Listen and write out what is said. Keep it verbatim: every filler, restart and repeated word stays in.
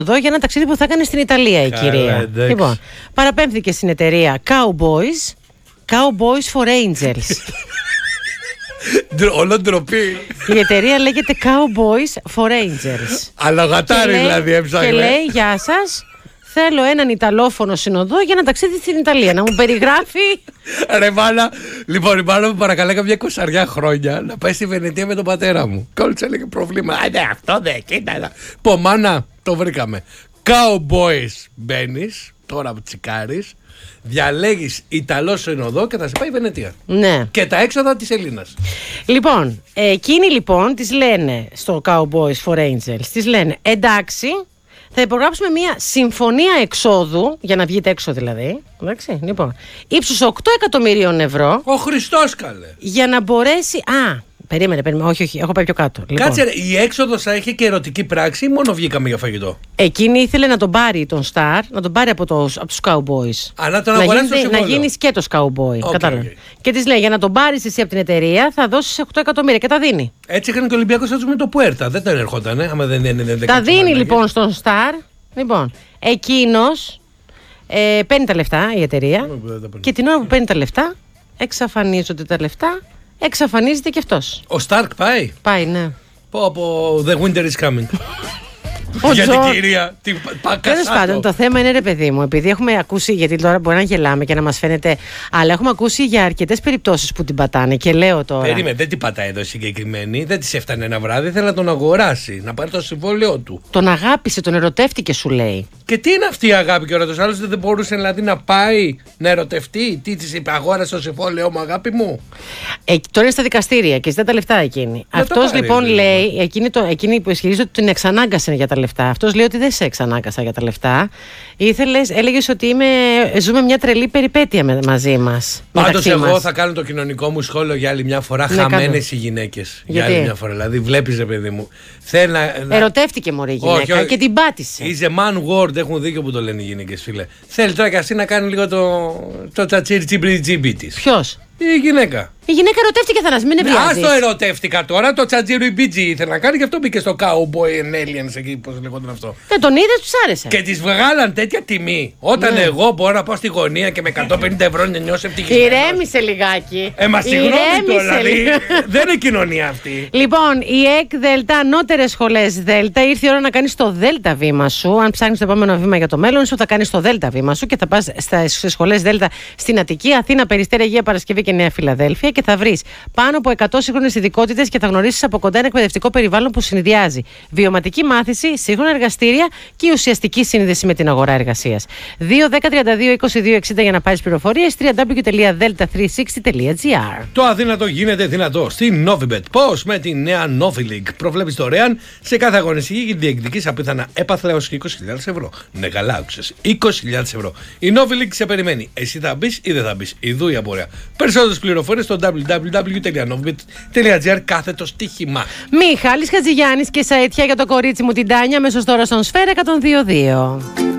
Εδώ για ένα ταξίδι που θα έκανε στην Ιταλία η Καλά, κυρία. εντάξει. Λοιπόν, παραπέμφθηκε στην εταιρεία Cowboys, Cowboys for Angels. Όλο ντροπή. Η εταιρεία λέγεται Cowboys for Angels. Αλογατάρι δηλαδή έψαχνε. Και λέει, γεια σας, θέλω έναν Ιταλόφωνο συνοδό για ένα ταξίδι στην Ιταλία. Να μου περιγράφει. Ρε μάνα, λοιπόν η μάνα μου παρακαλέγα μια εικοσαριά χρόνια να πάει στη Βενετία με τον πατέρα μου. Και όλους έλεγε προβλήμα. Α, ναι, αυτό δεν, κοίτα. Πω μάνα, το βρήκαμε. Cowboys μπαίνεις, τώρα τσικάρεις, διαλέγεις Ιταλό συνοδό και θα σε πάει η Βενετία. Ναι. Και τα έξοδα της Ελλήνας. Λοιπόν, εκείνοι λοιπόν τις λένε στο Cowboys for Angels, τις λένε εντάξει, θα υπογράψουμε μια συμφωνία εξόδου, για να βγείτε έξω δηλαδή, εντάξει, λοιπόν, ύψους οκτώ εκατομμυρίων ευρώ. Ο Χριστός καλέ. Για να μπορέσει, α, περίμενε, περίμενε, όχι, όχι, έχω πάει πιο κάτω. Λοιπόν. Κάτσε ρε, η έξοδος θα έχει και ερωτική πράξη ή μόνο βγήκαμε για φαγητό? Εκείνη ήθελε να τον πάρει τον Star, να τον πάρει από, το, από τους Cowboys. Α, να τον αγοράσει το συμβόλαιο. Να γίνεις και το Cowboy, Okay, κατάλαβε. okay. Και της λέει, για να τον πάρεις εσύ από την εταιρεία θα δώσεις οκτώ εκατομμύρια και τα δίνει. Έτσι έκανε και ο Ολυμπιακός με το Πουέρτα. Δεν τον ερχότανε, άμα δεν είναι. Δεν τα δίνει λοιπόν στον Star. Λοιπόν, εκείνος ε, παίρνει τα λεφτά η εταιρεία και την ώρα που παίρνει τα λεφτά, εξαφανίζονται τα λεφτά, εξαφανίζεται και αυτός. Ο Σταρκ πάει. Πάει, ναι. Πω από The Winter is Coming. Ο για Τζον. την κυρία. Την Τέλος πάντων, το θέμα είναι, ρε παιδί μου, επειδή έχουμε ακούσει, γιατί τώρα μπορεί να γελάμε και να μας φαίνεται, αλλά έχουμε ακούσει για αρκετές περιπτώσεις που την πατάνε και λέω τώρα. Περίμενε, δεν την πατάει εδώ συγκεκριμένη, δεν της έφτανε ένα βράδυ, θέλει να τον αγοράσει, να πάρει το συμβόλαιό του. Τον αγάπησε, τον ερωτεύτηκε, σου λέει. Και τι είναι αυτή η αγάπη και ο άλλος, άλλος δεν μπορούσε δηλαδή να πάει να ερωτευτεί? Τι της είπε, αγόρασε το συμβόλαιό μου, αγάπη μου? Ε, τώρα είναι στα δικαστήρια και ζητά τα λεφτά εκείνη. Αυτός λοιπόν λέει, εκείνη, το, εκείνη που ισχυρίζεται ότι την εξανάγκασε για τα λεφτά. Αυτός λέει ότι δεν σε εξανάγκασα για τα λεφτά. Ήθελες, έλεγες ότι είμαι, ζούμε μια τρελή περιπέτεια με, μαζί μας. Πάντως εγώ μας. θα κάνω το κοινωνικό μου σχόλιο για άλλη μια φορά. Ναι, χαμένες οι γυναίκες. Για Γιατί? άλλη μια φορά. Δηλαδή, βλέπεις, ρε παιδί μου. Θέλει να, να... Ερωτεύτηκε μωρή η γυναίκα όχι, όχι. και την πάτησε. Είσαι man word, έχουν δίκιο που το λένε οι γυναίκες, φίλε. Θέλει τώρα και αυτή να κάνει λίγο το, το τσατσίρι τσιμπρι τσιμπι της. Ποιος? Η γυναίκα. Η γυναίκα ερωτεύτηκε, Θανάση, μην νευριάζεις. Α, το ερωτεύτηκα τώρα, το τσατζίρι μπιτζι ήθελε να κάνει και αυτό μπήκε στο Cowboy and Aliens εκεί, πώς λεγόταν αυτό. Δεν τον είδες, τους άρεσε. Και της βγάλαν τέτοια τιμή. Όταν ναι. εγώ μπορώ να πάω στη γωνία και με εκατόν πενήντα ευρώ να νιώσω ευτυχισμένος. Ηρέμησε λιγάκι. Ε, μα συγγνώμη τώρα, δηλαδή, δεν είναι κοινωνία αυτή. Λοιπόν, η ΕΚ Δελτα, ανώτερες σχολές Δέλτα, ήρθε η ώρα να κάνεις το Δέλτα βήμα σου. Αν ψάχνεις το επόμενο βήμα για το μέλλον σου, θα κάνεις το Δέλτα βήμα σου και θα πας στις σχολές Δέλτα στην Αττική, Αθήνα, Περιστέρη, Αγία Παρασκευή και Νέα Φιλαδέλφια και θα βρεις πάνω από εκατό σύγχρονες ειδικότητες και θα γνωρίσεις από κοντά ένα εκπαιδευτικό περιβάλλον που συνδυάζει βιωματική μάθηση, σύγχρονα εργαστήρια και ουσιαστική σύνδεση με την αγορά εργασίας. δύο δέκα τριάντα δύο είκοσι δύο εξήντα για να πάρεις πληροφορίες, double-u double-u double-u τελεία delta τριακόσια εξήντα τελεία gr. Το αδύνατο γίνεται δυνατό στην Novibet. Πώς? Με τη νέα Novi League. Προβλέπεις δωρεάν σε κάθε αγωνιστική και διεκδικείς απίθανα έπαθλα έως και είκοσι χιλιάδες ευρώ. Ναι, καλά άκουσες. είκοσι χιλιάδες ευρώ. Η Novi League σε περιμένει. Εσύ θα μπεις ή δεν θα μπεις? Ιδού η απορία. Περισσότερες πληροφορίες στο double-u double-u double-u τελεία novibet τελεία gr κάθετο στοίχημα. Μιχάλης Χατζηγιάννης και Σαΐτια για το κορίτσι μου την Τάνια, μέσος τώρα στον Σφαίρα εκατόν δύο δύο.